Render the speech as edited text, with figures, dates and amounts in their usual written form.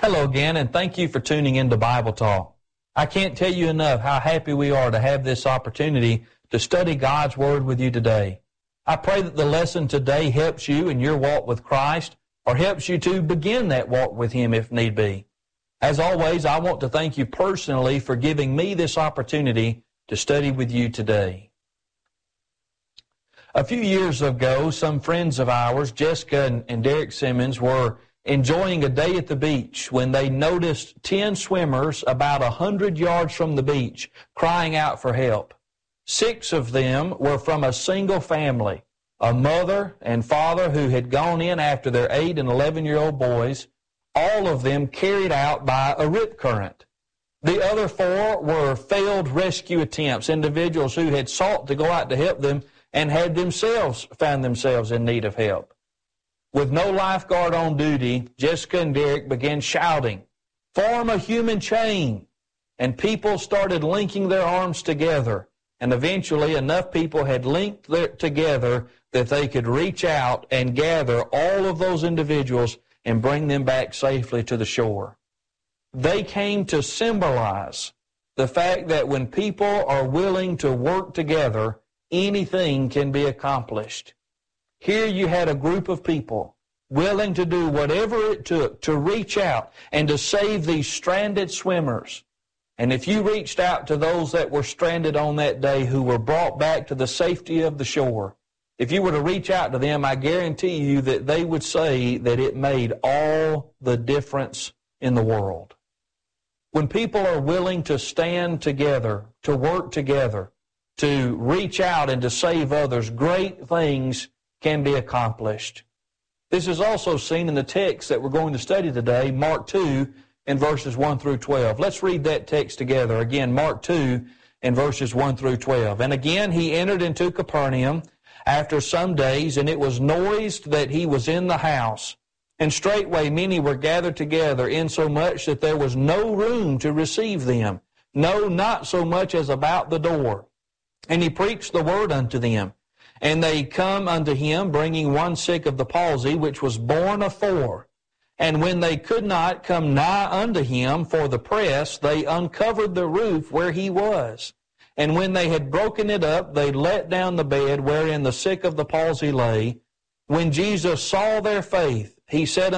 Hello again, and thank you for tuning in to Bible Talk. I can't tell you enough how happy we are to have this opportunity to study God's Word with you today. I pray that the lesson today helps you in your walk with Christ, or helps you to begin that walk with Him if need be. As always, I want to thank you personally for giving me this opportunity to study with you today. A few years ago, some friends of ours, Jessica and Derek Simmons, were enjoying a day at the beach when they noticed 10 swimmers about 100 yards from the beach crying out for help. 6 of them were from a single family, a mother and father who had gone in after their 8 and 11-year-old boys, all of them carried out by a rip current. The other 4 were failed rescue attempts, individuals who had sought to go out to help them and had themselves found themselves in need of help. With no lifeguard on duty, Jessica and Derek began shouting, "Form a human chain!" And people started linking their arms together. And eventually enough people had linked together that they could reach out and gather all of those individuals and bring them back safely to the shore. They came to symbolize the fact that when people are willing to work together, anything can be accomplished. Here you had a group of people willing to do whatever it took to reach out and to save these stranded swimmers. And if you reached out to those that were stranded on that day who were brought back to the safety of the shore, if you were to reach out to them, I guarantee you that they would say that it made all the difference in the world. When people are willing to stand together, to work together, to reach out and to save others, great things can be accomplished. This is also seen in the text that we're going to study today, Mark 2, in verses 1 through 12. Let's read that text together. Again, Mark 2 in verses 1 through 12. "And again he entered into Capernaum after some days, and it was noised that he was in the house. And straightway many were gathered together, insomuch that there was no room to receive them, no, not so much as about the door. And he preached the word unto them. And they come unto him, bringing one sick of the palsy, which was borne of 4. And when they could not come nigh unto him for the press, they uncovered the roof where he was. And when they had broken it up, they let down the bed wherein the sick of the palsy lay. When Jesus saw their faith, he said